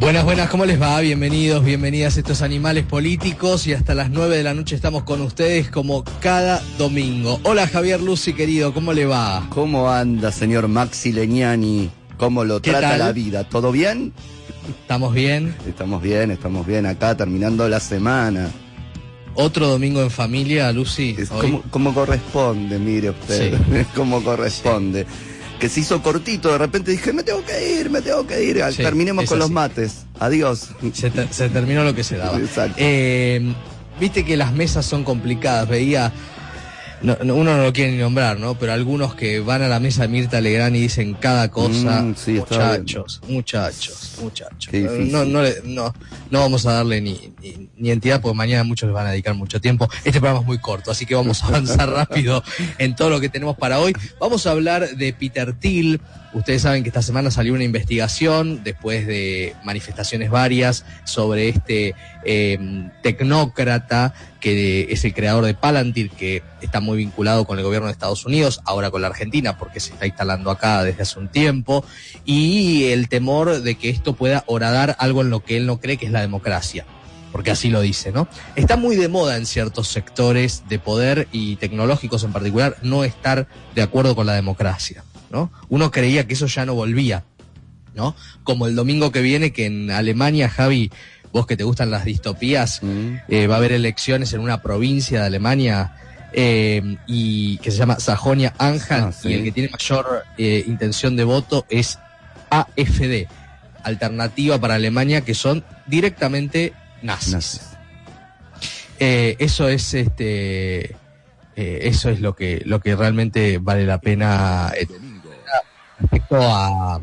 Buenas, buenas, ¿cómo les va? Bienvenidos, bienvenidas a estos Animales Políticos y hasta las 9 de la noche estamos con ustedes como cada domingo. Hola Javier Lucy, querido, ¿cómo le va? ¿Cómo anda, señor Maxi Legnani? ¿Cómo lo trata tal? la vida? ¿Todo bien? ¿Estamos bien? Estamos bien, acá terminando la semana. Otro domingo en familia, Lucy. Es como corresponde, mire usted, Sí. como corresponde. Sí. Que se hizo cortito, de repente dije, me tengo que ir. Sí, terminemos con así. los mates. Adiós. Se terminó lo que se daba. Exacto. Viste que las mesas son complicadas, veía... No, uno no lo quiere ni nombrar, ¿no? Pero algunos que van a la mesa de Mirta Legrand y dicen cada cosa, sí, muchachos. Qué difícil. No vamos a darle ni entidad porque mañana muchos les van a dedicar mucho tiempo. Este programa es muy corto, así que vamos a avanzar rápido en todo lo que tenemos para hoy. Vamos a hablar de Peter Thiel. Ustedes saben que esta semana salió una investigación después de manifestaciones varias sobre este tecnócrata que es el creador de Palantir, que está muy vinculado con el gobierno de Estados Unidos, ahora con la Argentina, porque se está instalando acá desde hace un tiempo, y el temor de que esto pueda horadar algo en lo que él no cree que es la democracia, porque así lo dice, ¿no? Está muy de moda en ciertos sectores de poder y tecnológicos en particular no estar de acuerdo con la democracia, ¿no? Uno creía que eso ya no volvía, ¿no? Como el domingo que viene, que en Alemania, Javi, vos que te gustan las distopías, va a haber elecciones en una provincia de Alemania y que se llama Sajonia-Anhalt, sí. Y el que tiene mayor intención de voto es AfD, Alternativa para Alemania, que son directamente nazis. Eso es eso es lo que realmente vale la pena respecto a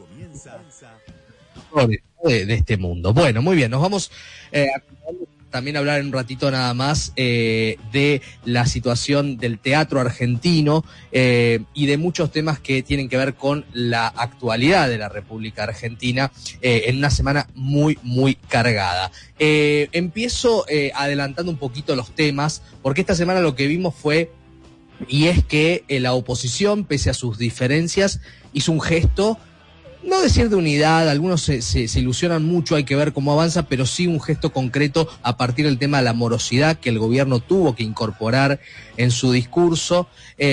de este mundo. Bueno, muy bien, nos vamos también a hablar en un ratito nada más de la situación del teatro argentino y de muchos temas que tienen que ver con la actualidad de la República Argentina en una semana muy, muy cargada. Empiezo adelantando un poquito los temas, porque esta semana lo que vimos fue, y es que la oposición, pese a sus diferencias, hizo un gesto, no decir de unidad, algunos se ilusionan mucho, hay que ver cómo avanza, pero sí un gesto concreto a partir del tema de la morosidad que el gobierno tuvo que incorporar en su discurso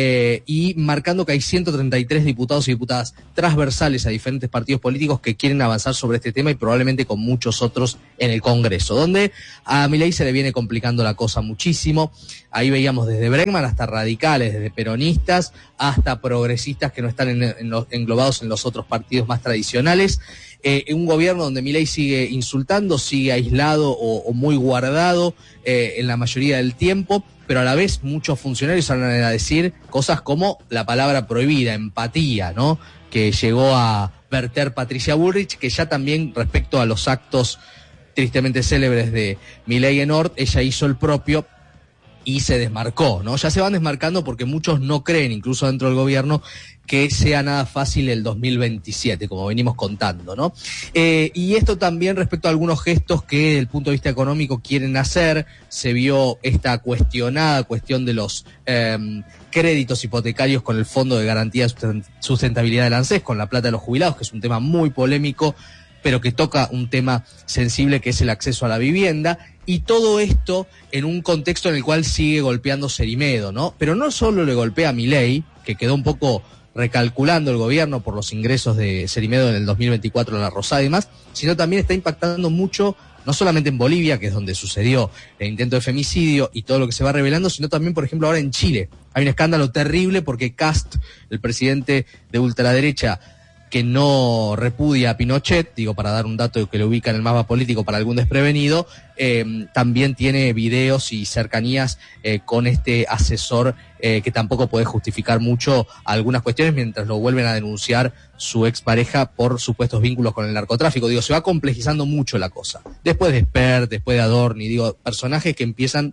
y marcando que hay 133 diputados y diputadas transversales a diferentes partidos políticos que quieren avanzar sobre este tema y probablemente con muchos otros en el Congreso, donde a Milei se le viene complicando la cosa muchísimo. Ahí veíamos desde Bregman hasta radicales, desde peronistas hasta progresistas que no están englobados en los otros partidos más tradicionales. Un gobierno donde Milei sigue insultando, sigue aislado o muy guardado en la mayoría del tiempo, pero a la vez muchos funcionarios salen a decir cosas como la palabra prohibida, empatía, ¿no? Que llegó a verter Patricia Bullrich, que ya también respecto a los actos tristemente célebres de Milei en Hort, ella hizo el propio y se desmarcó, ¿no? Ya se van desmarcando porque muchos no creen, incluso dentro del gobierno, que sea nada fácil el 2027, como venimos contando, ¿no? Y esto también respecto a algunos gestos que desde el punto de vista económico quieren hacer. Se vio esta cuestionada cuestión de los créditos hipotecarios con el Fondo de Garantía de Sustentabilidad del ANSES, con la plata de los jubilados, que es un tema muy polémico, pero que toca un tema sensible que es el acceso a la vivienda, y todo esto en un contexto en el cual sigue golpeando Cerimedo, ¿no? Pero no solo le golpea a Milei, que quedó un poco recalculando el gobierno por los ingresos de Cerimedo en el 2024 en la Rosada y demás, sino también está impactando mucho, no solamente en Bolivia, que es donde sucedió el intento de femicidio y todo lo que se va revelando, sino también, por ejemplo, ahora en Chile. Hay un escándalo terrible porque Kast, el presidente de ultraderecha, que no repudia a Pinochet, digo para dar un dato que lo ubica en el mapa político para algún desprevenido, también tiene videos y cercanías con este asesor que tampoco puede justificar mucho algunas cuestiones mientras lo vuelven a denunciar su expareja por supuestos vínculos con el narcotráfico. Digo, se va complejizando mucho la cosa. Después de Spert, después de Adorni, digo, personajes que empiezan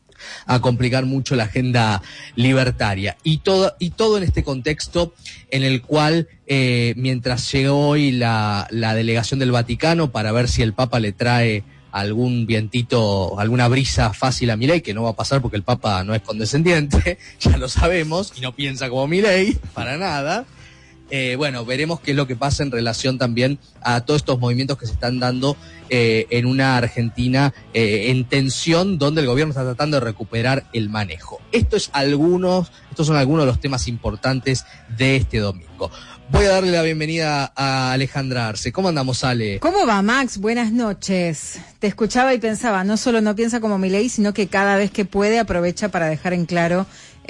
a complicar mucho la agenda libertaria. Y todo en este contexto en el cual, mientras llegó hoy la delegación del Vaticano para ver si el Papa le trae algún vientito, alguna brisa fácil a Milei, que no va a pasar porque el Papa no es condescendiente, ya lo sabemos, y no piensa como Milei, para nada. bueno, veremos qué es lo que pasa en relación también a todos estos movimientos que se están dando en una Argentina en tensión, donde el gobierno está tratando de recuperar el manejo. Estos son algunos de los temas importantes de este domingo. Voy a darle la bienvenida a Alejandra Arce. ¿Cómo andamos, Ale? ¿Cómo va, Max? Buenas noches. Te escuchaba y pensaba, no solo no piensa como Milei, sino que cada vez que puede aprovecha para dejar en claro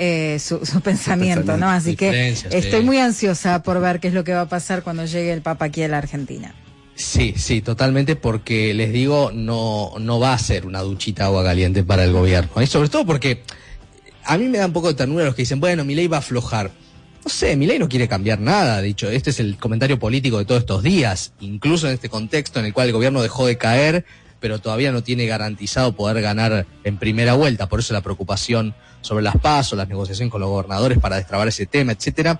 su pensamiento, ¿no? Así que estoy muy ansiosa por ver qué es lo que va a pasar cuando llegue el Papa aquí a la Argentina. Sí, totalmente, porque les digo, no va a ser una duchita de agua caliente para el gobierno. Y sobre todo porque a mí me da un poco de ternura los que dicen, bueno, Milei va a aflojar. No sé, Milei no quiere cambiar nada. Dicho, este es el comentario político de todos estos días, incluso en este contexto en el cual el gobierno dejó de caer, pero todavía no tiene garantizado poder ganar en primera vuelta. Por eso la preocupación sobre las PASO, las negociaciones con los gobernadores para destrabar ese tema, etcétera.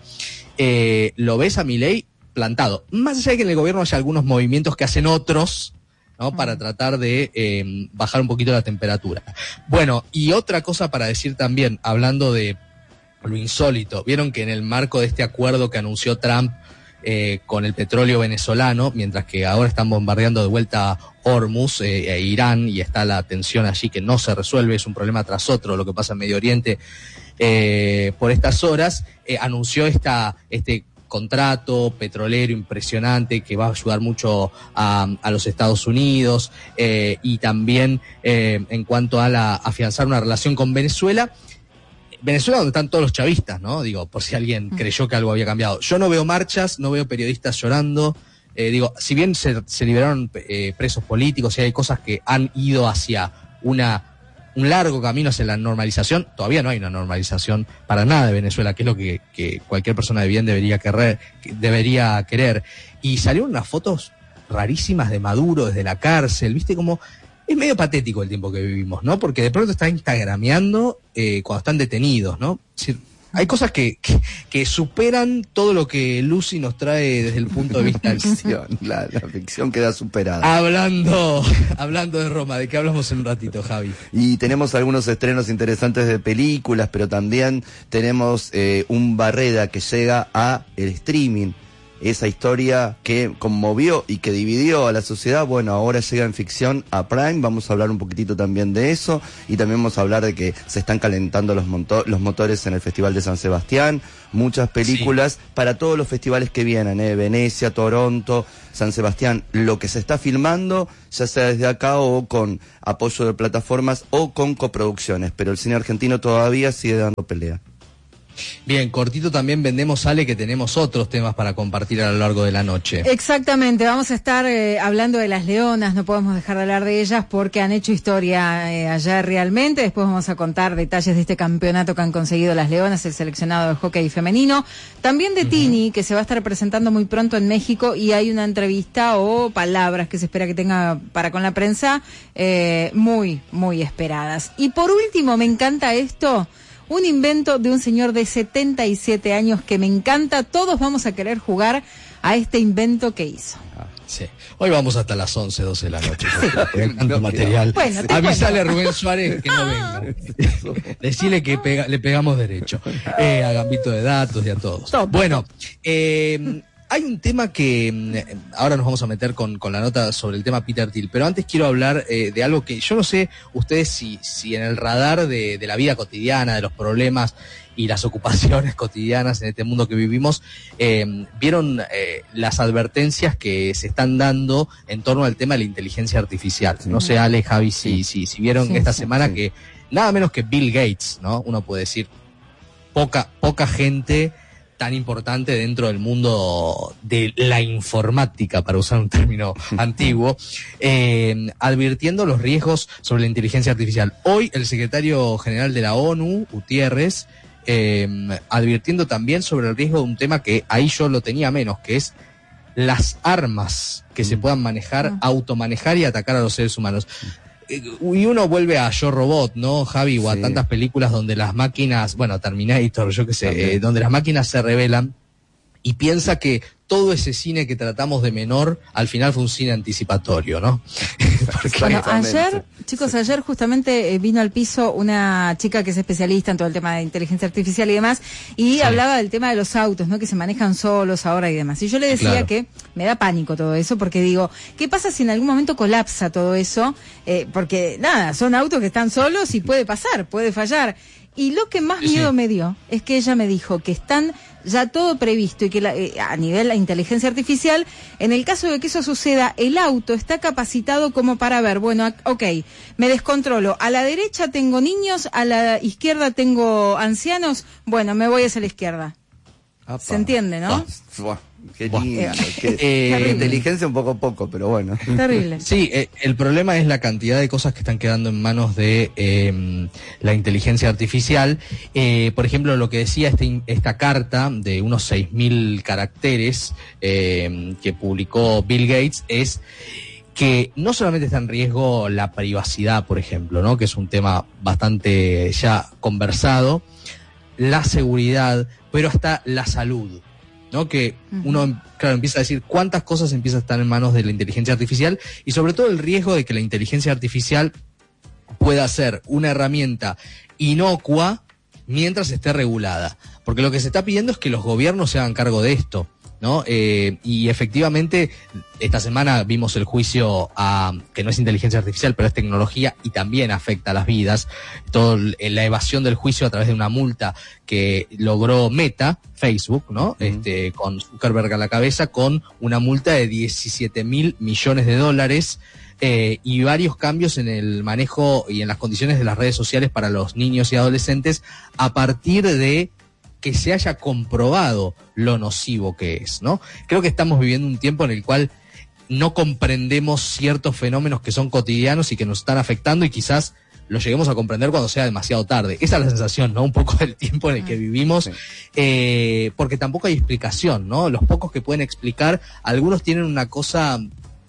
Lo ves a Milei plantado. Más allá de que en el gobierno haya algunos movimientos que hacen otros, ¿no? Para tratar de bajar un poquito la temperatura. Bueno, y otra cosa para decir también, hablando de lo insólito. Vieron que en el marco de este acuerdo que anunció Trump con el petróleo venezolano, mientras que ahora están bombardeando de vuelta Hormuz e Irán, y está la tensión allí que no se resuelve, es un problema tras otro lo que pasa en Medio Oriente por estas horas, anunció este contrato petrolero impresionante que va a ayudar mucho a los Estados Unidos y también en cuanto a afianzar una relación con Venezuela, donde están todos los chavistas, ¿no? Digo, por si alguien creyó que algo había cambiado. Yo no veo marchas, no veo periodistas llorando. Digo, si bien se liberaron presos políticos y hay cosas que han ido hacia un largo camino hacia la normalización, todavía no hay una normalización para nada de Venezuela, que es lo que cualquier persona de bien debería querer. Y salieron unas fotos rarísimas de Maduro desde la cárcel, ¿viste? Como es medio patético el tiempo que vivimos, ¿no? Porque de pronto está instagrameando cuando están detenidos, ¿no? Es decir, hay cosas que superan todo lo que Lucy nos trae desde el punto de vista del ficción. La ficción queda superada. Hablando de Roma, ¿de qué hablamos en un ratito, Javi? Y tenemos algunos estrenos interesantes de películas, pero también tenemos un Barreda que llega a el streaming. Esa historia que conmovió y que dividió a la sociedad, bueno, ahora llega en ficción a Prime. Vamos a hablar un poquitito también de eso, y también vamos a hablar de que se están calentando los motores en el Festival de San Sebastián. Muchas películas para todos los festivales que vienen, Venecia, Toronto, San Sebastián. Lo que se está filmando, ya sea desde acá o con apoyo de plataformas o con coproducciones, pero el cine argentino todavía sigue dando pelea. Bien, cortito también vendemos, Ale, que tenemos otros temas para compartir a lo largo de la noche. Exactamente, vamos a estar hablando de las Leonas, no podemos dejar de hablar de ellas porque han hecho historia ayer realmente. Después vamos a contar detalles de este campeonato que han conseguido las Leonas, el seleccionado de hockey femenino. También de Tini, que se va a estar presentando muy pronto en México, y hay una entrevista o palabras que se espera que tenga para con la prensa muy, muy esperadas. Y por último, me encanta esto. Un invento de un señor de 77 años que me encanta. Todos vamos a querer jugar a este invento que hizo. Sí. Hoy vamos hasta las 11, 12 de la noche. Tanto material. Bueno, avisale a Rubén Suárez que no venga. Decile que le pegamos derecho. A Gambito de Datos y a todos. Bueno, hay un tema que ahora nos vamos a meter con la nota sobre el tema Peter Thiel, pero antes quiero hablar de algo que yo no sé ustedes si en el radar de la vida cotidiana, de los problemas y las ocupaciones cotidianas en este mundo que vivimos, vieron las advertencias que se están dando en torno al tema de la inteligencia artificial. No sé, Ale, Javi, si vieron esta semana que nada menos que Bill Gates, ¿no? Uno puede decir, poca gente tan importante dentro del mundo de la informática, para usar un término antiguo, advirtiendo los riesgos sobre la inteligencia artificial. Hoy el secretario general de la ONU, Gutiérrez, advirtiendo también sobre el riesgo de un tema que ahí yo lo tenía menos, que es las armas que se puedan manejar, automanejar y atacar a los seres humanos. Y uno vuelve a Yo Robot, ¿no, Javi? O a tantas películas donde las máquinas, bueno, Terminator, yo qué sé, donde las máquinas se rebelan, y piensa que todo ese cine que tratamos de menor, al final fue un cine anticipatorio, ¿no? Bueno, ayer, chicos, ayer justamente vino al piso una chica que es especialista en todo el tema de inteligencia artificial y demás, y hablaba del tema de los autos, ¿no? Que se manejan solos ahora y demás. Y yo le decía que me da pánico todo eso, porque digo, ¿qué pasa si en algún momento colapsa todo eso? Porque nada, son autos que están solos y puede pasar, puede fallar. Y lo que más miedo me dio es que ella me dijo que están ya todo previsto y que a nivel de la inteligencia artificial, en el caso de que eso suceda, el auto está capacitado como para ver, bueno, ok, me descontrolo, a la derecha tengo niños, a la izquierda tengo ancianos, bueno, me voy hacia la izquierda. Apa. ¿Se entiende, no? Qué lindo. Inteligencia un poco, pero bueno. Terrible. Sí, el problema es la cantidad de cosas que están quedando en manos de la inteligencia artificial. Por ejemplo, lo que decía esta carta de unos 6.000 caracteres que publicó Bill Gates es que no solamente está en riesgo la privacidad, por ejemplo, ¿no? Que es un tema bastante ya conversado, la seguridad, pero hasta la salud, ¿no? Que uno, claro, empieza a decir cuántas cosas empiezan a estar en manos de la inteligencia artificial y sobre todo el riesgo de que la inteligencia artificial pueda ser una herramienta inocua mientras esté regulada. Porque lo que se está pidiendo es que los gobiernos se hagan cargo de esto, ¿no? Y efectivamente, esta semana vimos el juicio que no es inteligencia artificial, pero es tecnología y también afecta a las vidas. Toda la evasión del juicio a través de una multa que logró Meta, Facebook, ¿no? Con Zuckerberg a la cabeza, con una multa de $17.000 millones. Y varios cambios en el manejo y en las condiciones de las redes sociales para los niños y adolescentes a partir de que se haya comprobado lo nocivo que es, ¿no? Creo que estamos viviendo un tiempo en el cual no comprendemos ciertos fenómenos que son cotidianos y que nos están afectando y quizás lo lleguemos a comprender cuando sea demasiado tarde. Esa es la sensación, ¿no? Un poco del tiempo en el que vivimos, porque tampoco hay explicación, ¿no? Los pocos que pueden explicar, algunos tienen una cosa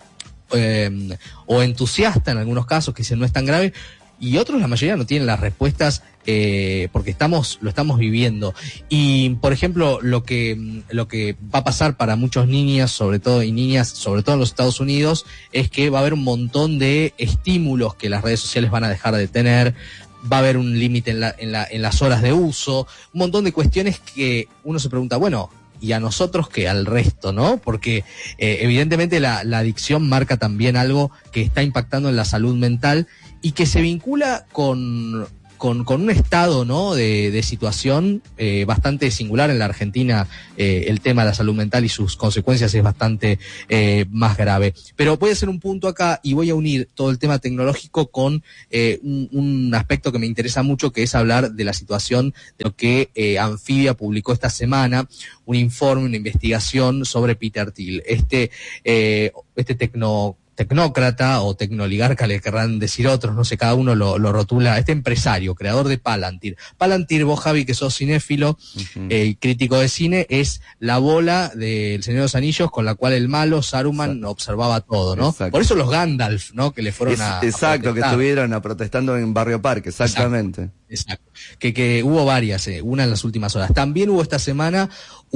o entusiasta en algunos casos, que no es tan grave, y otros, la mayoría, no tienen las respuestas porque lo estamos viviendo. Y, por ejemplo, lo que va a pasar para muchos niñas, sobre todo en los Estados Unidos, es que va a haber un montón de estímulos que las redes sociales van a dejar de tener, va a haber un límite en las horas de uso, un montón de cuestiones que uno se pregunta, bueno, y a nosotros que al resto, ¿no? Porque evidentemente la adicción marca también algo que está impactando en la salud mental y que se vincula con un estado, ¿no? de situación bastante singular en la Argentina. El tema de la salud mental y sus consecuencias es bastante más grave. Pero voy a hacer un punto acá y voy a unir todo el tema tecnológico con un aspecto que me interesa mucho, que es hablar de la situación de lo que Anfibia publicó esta semana, un informe, una investigación sobre Peter Thiel, este tecnócrata o tecnoligarca, le querrán decir otros, no sé, cada uno lo rotula, este empresario, creador de Palantir. Palantir, vos, Javi, que sos cinéfilo y crítico de cine, es la bola del Señor de los Anillos con la cual el malo, Saruman, observaba todo, ¿no? Exacto. Por eso los Gandalf, ¿no? Que le fueron Exacto, que estuvieron protestando en Barrio Parque, exactamente. Exacto. Que hubo varias, una en las últimas horas. También hubo esta semana